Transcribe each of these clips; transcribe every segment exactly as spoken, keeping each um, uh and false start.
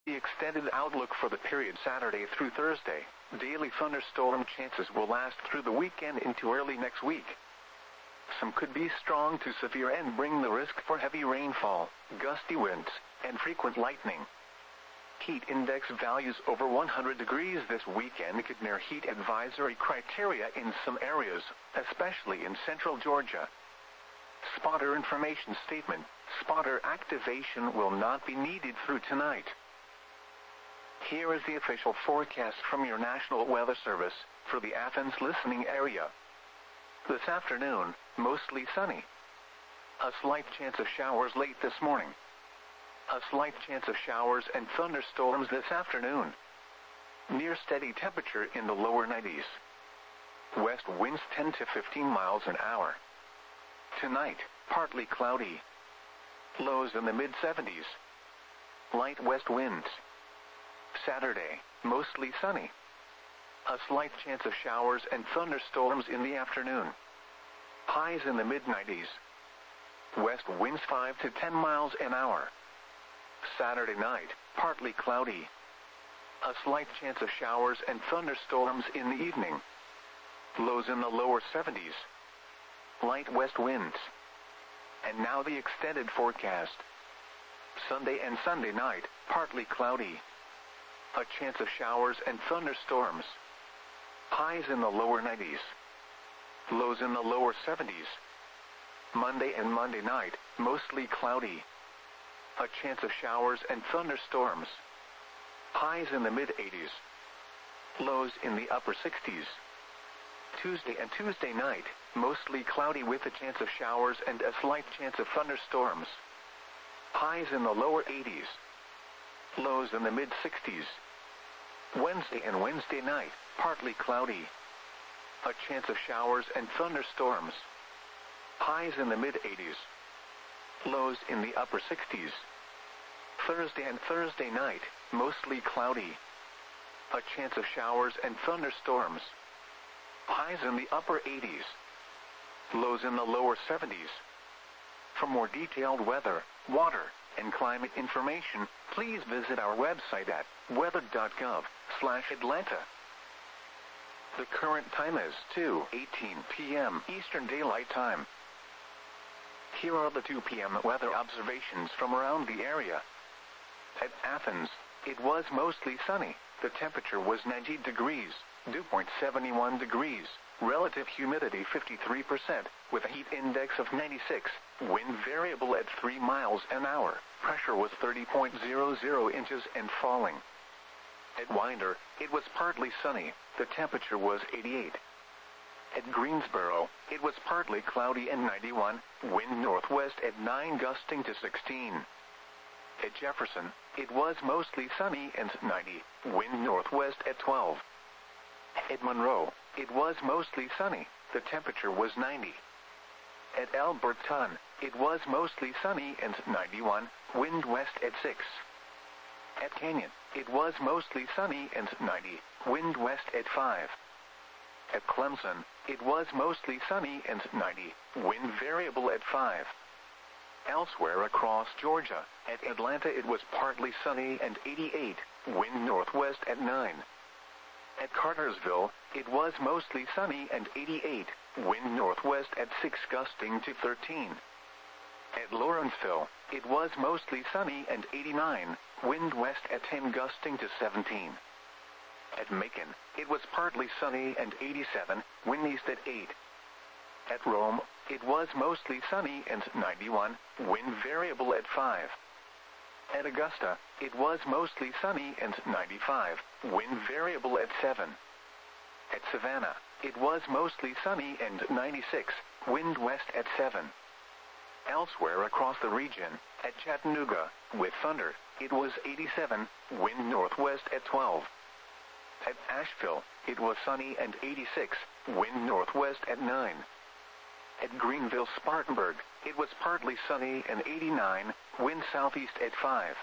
The extended outlook for the period Saturday through Thursday. Daily thunderstorm chances will last through the weekend into early next week. Some could be strong to severe and bring the risk for heavy rainfall, gusty winds, and frequent lightning. Heat index values over one hundred degrees this weekend could near heat advisory criteria in some areas, especially in central Georgia. Spotter information statement. Spotter activation will not be needed through tonight. Here is the official forecast from your National Weather Service for the Athens listening area. This afternoon, mostly sunny. A slight chance of showers late this morning. A slight chance of showers and thunderstorms this afternoon. Near steady temperature in the lower nineties. West winds ten to fifteen miles an hour. Tonight, partly cloudy. Lows in the mid seventies. Light west winds. Saturday, mostly sunny. A slight chance of showers and thunderstorms in the afternoon. Highs in the mid nineties. West winds five to ten miles an hour. Saturday night, partly cloudy. A slight chance of showers and thunderstorms in the evening. Lows in the lower seventies. Light west winds. And now the extended forecast. Sunday and Sunday night, partly cloudy. A chance of showers and thunderstorms. Highs in the lower nineties. Lows in the lower seventies. Monday and Monday night, mostly cloudy. A chance of showers and thunderstorms. Highs in the mid eighties. Lows in the upper sixties. Tuesday and Tuesday night, mostly cloudy with a chance of showers and a slight chance of thunderstorms. Highs in the lower eighties. Lows in the mid sixties. Wednesday and Wednesday night, partly cloudy. A chance of showers and thunderstorms. Highs in the mid eighties. Lows in the upper sixties. Thursday and Thursday night, mostly cloudy. A chance of showers and thunderstorms. Highs in the upper eighties. Lows in the lower seventies. For more detailed weather, water, and climate information, please visit our website at weather dot gov slash Atlanta. The current time is two eighteen p m Eastern Daylight Time. Here are the two p m weather observations from around the area. At Athens, it was mostly sunny. The temperature was ninety degrees, dew point seventy-one degrees, relative humidity fifty-three percent, with a heat index of ninety-six, wind variable at three miles an hour, pressure was thirty point zero zero inches and falling. At Winder, it was partly sunny. The temperature was eighty-eight. At Greensboro, it was partly cloudy and ninety-one, wind northwest at nine gusting to sixteen. At Jefferson, it was mostly sunny and ninety, wind northwest at twelve. At Monroe, it was mostly sunny. The temperature was ninety. At Alberton, it was mostly sunny and ninety-one, wind west at six. At Canyon, it was mostly sunny and ninety, wind west at five. At Clemson, it was mostly sunny and ninety, wind variable at five. Elsewhere across Georgia, at Atlanta it was partly sunny and eighty-eight, wind northwest at nine. At Cartersville, it was mostly sunny and eighty-eight, wind northwest at six gusting to thirteen. At Lawrenceville, it was mostly sunny and eighty-nine, wind west at ten gusting to seventeen. At Macon, it was partly sunny and eighty-seven, wind east at eight. At Rome, it was mostly sunny and ninety-one, wind variable at five. At Augusta, it was mostly sunny and ninety-five, wind variable at seven. At Savannah, it was mostly sunny and ninety-six, wind west at seven. Elsewhere across the region, at Chattanooga, with thunder, it was eighty-seven, wind northwest at twelve. At Asheville, it was sunny and eighty-six, wind northwest at nine. At Greenville-Spartanburg, it was partly sunny and eighty-nine, wind southeast at five.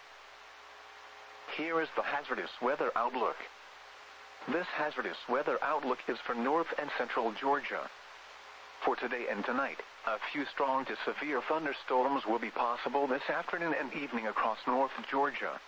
Here is the hazardous weather outlook. This hazardous weather outlook is for north and central Georgia. For today and tonight, a few strong to severe thunderstorms will be possible this afternoon and evening across north Georgia.